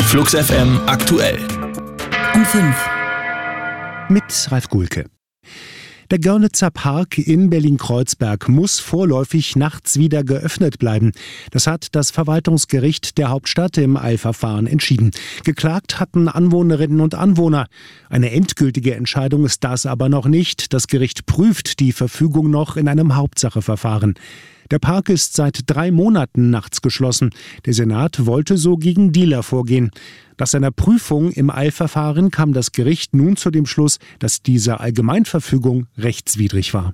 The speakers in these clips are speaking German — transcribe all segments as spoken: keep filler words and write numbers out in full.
Flux F M aktuell. Um fünf. Mit Ralf Gulke. Der Görlitzer Park in Berlin-Kreuzberg muss vorläufig nachts wieder geöffnet bleiben. Das hat das Verwaltungsgericht der Hauptstadt im Eilverfahren entschieden. Geklagt hatten Anwohnerinnen und Anwohner. Eine endgültige Entscheidung ist das aber noch nicht. Das Gericht prüft die Verfügung noch in einem Hauptsacheverfahren. Der Park ist seit drei Monaten nachts geschlossen. Der Senat wollte so gegen Dealer vorgehen. Nach seiner Prüfung im Eilverfahren kam das Gericht nun zu dem Schluss, dass diese Allgemeinverfügung rechtswidrig war.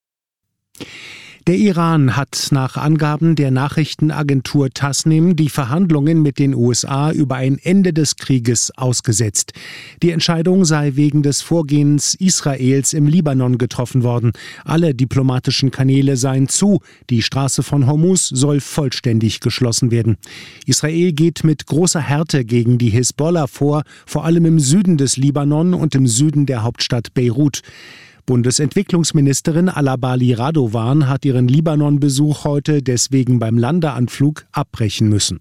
Der Iran hat nach Angaben der Nachrichtenagentur Tasnim die Verhandlungen mit den U S A über ein Ende des Krieges ausgesetzt. Die Entscheidung sei wegen des Vorgehens Israels im Libanon getroffen worden. Alle diplomatischen Kanäle seien zu. Die Straße von Hormuz soll vollständig geschlossen werden. Israel geht mit großer Härte gegen die Hisbollah vor, vor allem im Süden des Libanon und im Süden der Hauptstadt Beirut. Bundesentwicklungsministerin Alabali Radovan hat ihren Libanon-Besuch heute deswegen beim Landeanflug abbrechen müssen.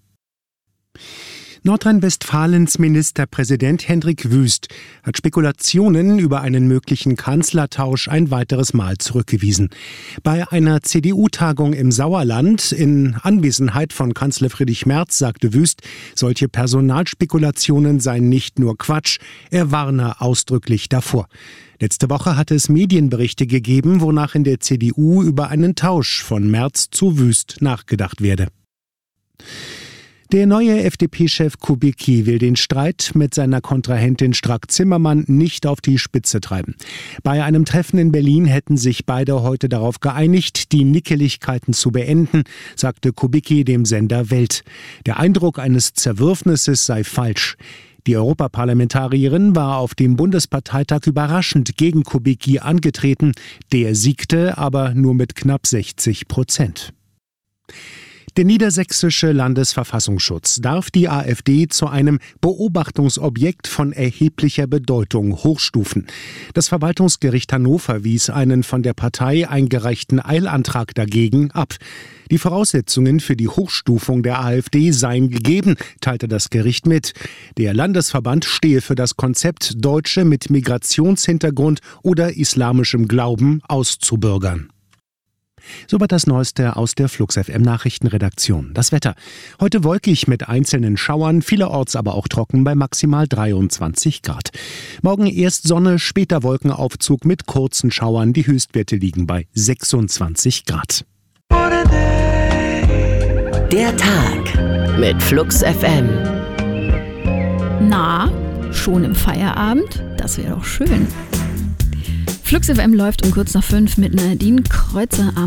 Nordrhein-Westfalens Ministerpräsident Hendrik Wüst hat Spekulationen über einen möglichen Kanzlertausch ein weiteres Mal zurückgewiesen. Bei einer C D U-Tagung im Sauerland in Anwesenheit von Kanzler Friedrich Merz sagte Wüst, solche Personalspekulationen seien nicht nur Quatsch, er warne ausdrücklich davor. Letzte Woche hatte es Medienberichte gegeben, wonach in der C D U über einen Tausch von Merz zu Wüst nachgedacht werde. Der neue F D P-Chef Kubicki will den Streit mit seiner Kontrahentin Strack-Zimmermann nicht auf die Spitze treiben. Bei einem Treffen in Berlin hätten sich beide heute darauf geeinigt, die Nickeligkeiten zu beenden, sagte Kubicki dem Sender Welt. Der Eindruck eines Zerwürfnisses sei falsch. Die Europaparlamentarierin war auf dem Bundesparteitag überraschend gegen Kubicki angetreten. Der siegte aber nur mit knapp sechzig Prozent. Der niedersächsische Landesverfassungsschutz darf die AfD zu einem Beobachtungsobjekt von erheblicher Bedeutung hochstufen. Das Verwaltungsgericht Hannover wies einen von der Partei eingereichten Eilantrag dagegen ab. Die Voraussetzungen für die Hochstufung der AfD seien gegeben, teilte das Gericht mit. Der Landesverband stehe für das Konzept, Deutsche mit Migrationshintergrund oder islamischem Glauben auszubürgern. Soweit das Neueste aus der Flux F M Nachrichtenredaktion. Das Wetter. Heute wolkig mit einzelnen Schauern, vielerorts aber auch trocken bei maximal dreiundzwanzig Grad. Morgen erst Sonne, später Wolkenaufzug mit kurzen Schauern. Die Höchstwerte liegen bei sechsundzwanzig Grad. Der Tag mit Flux F M. Na, schon im Feierabend? Das wäre doch schön. Flux F M läuft um kurz nach fünf mit Nadine Kreuzer am